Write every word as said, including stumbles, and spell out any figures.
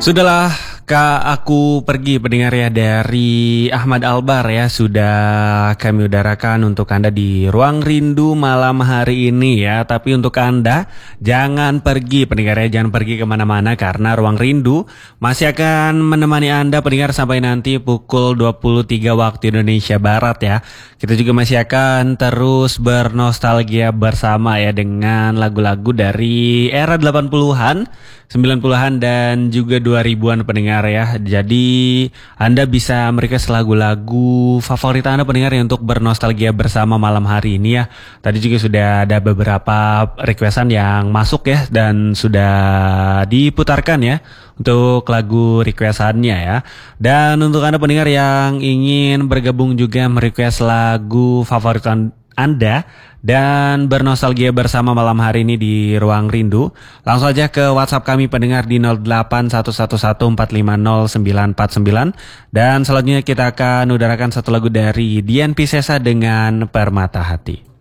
Sudahlah Kak, aku pergi pendengar ya dari Ahmad Albar ya. Sudah kami udarakan untuk Anda di Ruang Rindu malam hari ini ya. Tapi untuk Anda jangan pergi pendengar ya, jangan pergi kemana-mana karena Ruang Rindu masih akan menemani Anda pendengar sampai nanti pukul dua puluh tiga waktu Indonesia Barat ya. Kita juga masih akan terus bernostalgia bersama ya dengan lagu-lagu dari era delapan puluhan, sembilan puluhan dan juga dua ribuan pendengar ya. Jadi Anda bisa merequest lagu-lagu favorit Anda pendengar ya untuk bernostalgia bersama malam hari ini ya. Tadi juga sudah ada beberapa requestan yang masuk ya dan sudah diputarkan ya untuk lagu requestannya ya. Dan untuk Anda pendengar yang ingin bergabung juga merequest lagu favorit Anda dan bernostalgia bersama malam hari ini di Ruang Rindu, langsung aja ke WhatsApp kami pendengar di nol delapan satu satu satu empat lima nol sembilan empat sembilan. Dan selanjutnya kita akan udarakan satu lagu dari Dian Piscesa dengan Permata Hati.